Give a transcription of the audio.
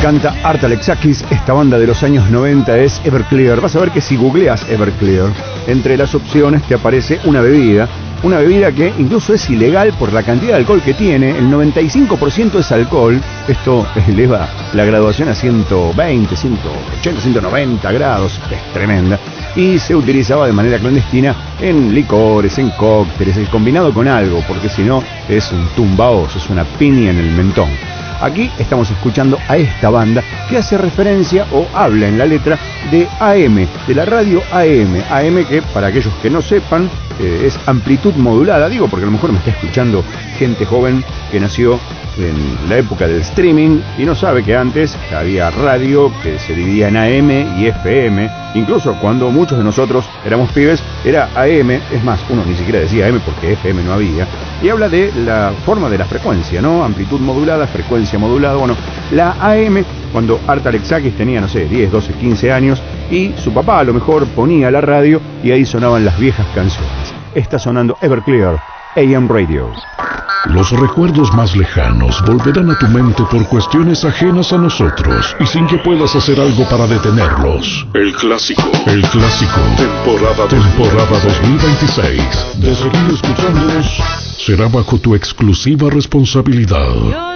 Canta Art Alexakis. Esta banda de los años 90 es Everclear. Vas a ver que si googleas Everclear, entre las opciones te aparece una bebida que incluso es ilegal por la cantidad de alcohol que tiene. El 95% es alcohol. Esto eleva la graduación a 120, 180, 190 grados. Es tremenda. Y se utilizaba de manera clandestina en licores, en cócteles, combinado con algo, porque si no es un tumbaos, es una piña en el mentón. Aquí estamos escuchando a esta banda que hace referencia o habla en la letra de AM, de la radio AM. AM que, para aquellos que no sepan, es amplitud modulada. Digo porque a lo mejor me está escuchando gente joven que nació en la época del streaming y no sabe que antes había radio que se dividía en AM y FM. Incluso cuando muchos de nosotros éramos pibes era AM, es más, uno ni siquiera decía AM porque FM no había. Y habla de la forma de la frecuencia, ¿no? Amplitud modulada, frecuencia modulada. Bueno, la AM, cuando Art Alexakis tenía, no sé, 10, 12, 15 años, y su papá a lo mejor ponía la radio y ahí sonaban las viejas canciones. Está sonando Everclear, AM Radio. Los recuerdos más lejanos volverán a tu mente por cuestiones ajenas a nosotros y sin que puedas hacer algo para detenerlos. El clásico. Temporada 2026. De seguir escuchándonos será bajo tu exclusiva responsabilidad.